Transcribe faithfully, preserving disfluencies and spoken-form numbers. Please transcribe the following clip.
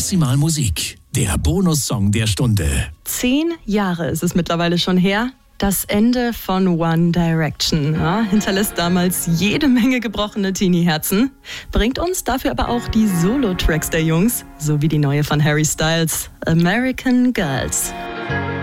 Maximal Musik, der Bonussong der Stunde. Zehn Jahre ist es mittlerweile schon her. Das Ende von One Direction ja, hinterlässt damals jede Menge gebrochene Teenie-Herzen, bringt uns dafür aber auch die Solo-Tracks der Jungs, sowie die neue von Harry Styles, American Girls.